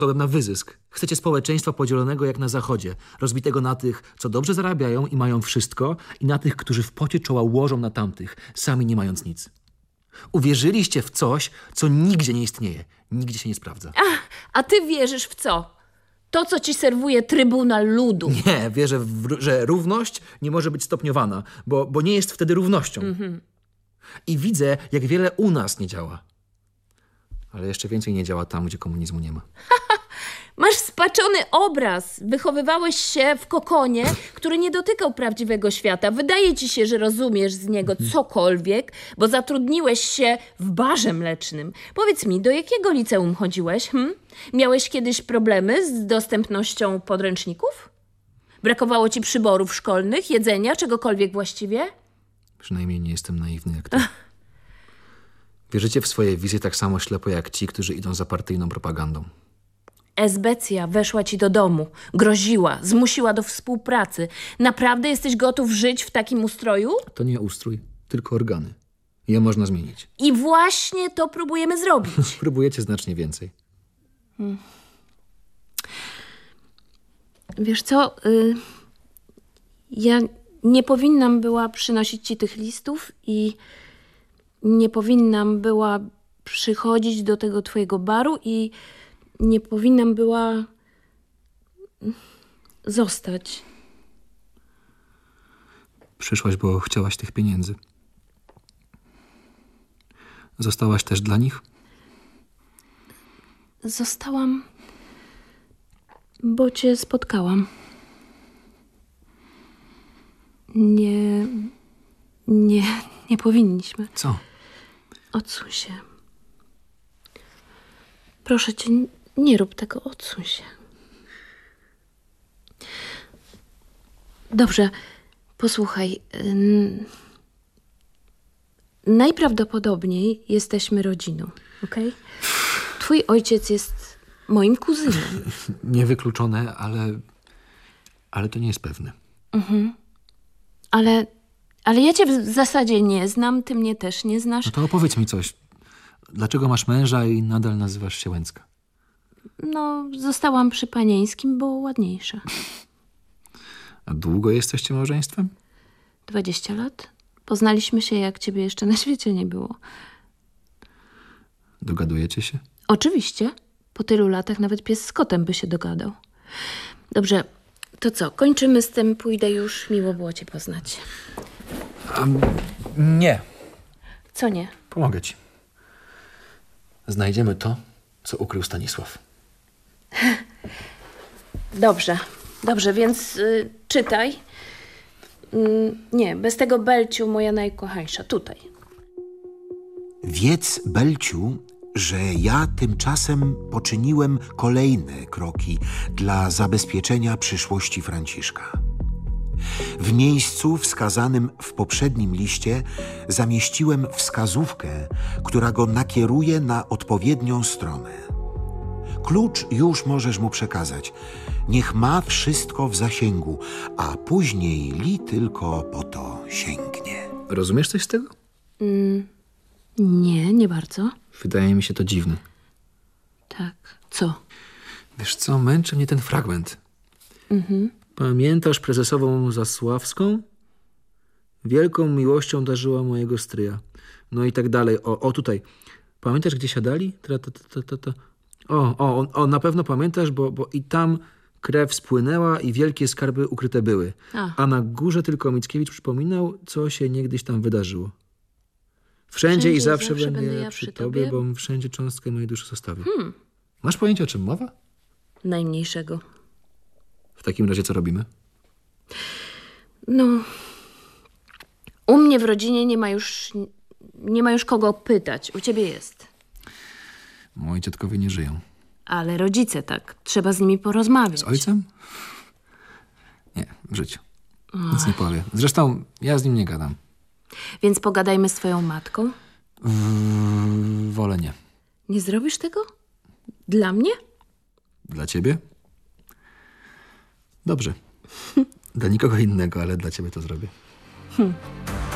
na wyzysk. Chcecie społeczeństwa podzielonego jak na Zachodzie, rozbitego na tych, co dobrze zarabiają i mają wszystko, i na tych, którzy w pocie czoła łożą na tamtych, sami nie mając nic. Uwierzyliście w coś, co nigdzie nie istnieje, nigdzie się nie sprawdza. A ty wierzysz w co? To, co ci serwuje Trybunał Ludu. Nie, wierzę, że równość nie może być stopniowana, bo nie jest wtedy równością. I widzę, jak wiele u nas nie działa. Ale jeszcze więcej nie działa tam, gdzie komunizmu nie ma. Masz spaczony obraz. Wychowywałeś się w kokonie, który nie dotykał prawdziwego świata. Wydaje ci się, że rozumiesz z niego cokolwiek, bo zatrudniłeś się w barze mlecznym. Powiedz mi, do jakiego liceum chodziłeś? Miałeś kiedyś problemy z dostępnością podręczników? Brakowało ci przyborów szkolnych, jedzenia, czegokolwiek właściwie? Przynajmniej nie jestem naiwny jak ty. Wierzycie w swoje wizje tak samo ślepo jak ci, którzy idą za partyjną propagandą. Esbecja weszła ci do domu, groziła, zmusiła do współpracy. Naprawdę jesteś gotów żyć w takim ustroju? To nie ustrój, tylko organy. Je można zmienić. I właśnie to próbujemy zrobić. Próbujecie znacznie więcej. Wiesz co, ja nie powinnam była przynosić ci tych listów i nie powinnam była przychodzić do tego twojego baru i nie powinnam była zostać. Przyszłaś, bo chciałaś tych pieniędzy. Zostałaś też dla nich? Zostałam, bo cię spotkałam. Nie powinniśmy. Co? Odsuń się. Proszę cię, nie rób tego, odsuń się. Dobrze, posłuchaj. Najprawdopodobniej jesteśmy rodziną, okej? Twój ojciec jest moim kuzynem. Niewykluczone, ale to nie jest pewne. Ale ja cię w zasadzie nie znam, ty mnie też nie znasz. No to opowiedz mi coś. Dlaczego masz męża i nadal nazywasz się Łęcka? No, zostałam przy Panieńskim, bo ładniejsza. A długo jesteście małżeństwem? 20 lat. Poznaliśmy się, jak ciebie jeszcze na świecie nie było. Dogadujecie się? Oczywiście. Po tylu latach nawet pies z kotem by się dogadał. Dobrze, to co? Kończymy z tym, pójdę już. Miło było cię poznać. Nie. Co nie? Pomogę ci. Znajdziemy to, co ukrył Stanisław. Dobrze, więc czytaj. Nie, bez tego Belciu, moja najkochańsza. Tutaj. Wiedz, Belciu, że ja tymczasem poczyniłem kolejne kroki dla zabezpieczenia przyszłości Franciszka. W miejscu wskazanym w poprzednim liście zamieściłem wskazówkę, która go nakieruje na odpowiednią stronę. Klucz już możesz mu przekazać. Niech ma wszystko w zasięgu, a później li tylko po to sięgnie. Rozumiesz coś z tego? Nie bardzo. Wydaje mi się to dziwne. Tak. Co? Wiesz co, męczy mnie ten fragment. Pamiętasz prezesową Zasławską? Wielką miłością darzyła mojego stryja. No i tak dalej. O tutaj. Pamiętasz, gdzie siadali? Na pewno pamiętasz, bo i tam krew spłynęła i wielkie skarby ukryte były. A na górze tylko Mickiewicz przypominał, co się niegdyś tam wydarzyło. Wszędzie i zawsze będę ja przy tobie, bo wszędzie cząstkę mojej duszy zostawię. Masz pojęcie, o czym mowa? Najmniejszego. W takim razie co robimy? No, u mnie w rodzinie nie ma już kogo pytać. U ciebie jest. Moi dziadkowie nie żyją. Ale rodzice tak. Trzeba z nimi porozmawiać. Z ojcem? Nie, w życiu. Nic nie powie. Zresztą ja z nim nie gadam. Więc pogadajmy z twoją matką? Wolę nie. Nie zrobisz tego? Dla mnie? Dla ciebie? Dobrze. Dla nikogo innego, ale dla ciebie to zrobię.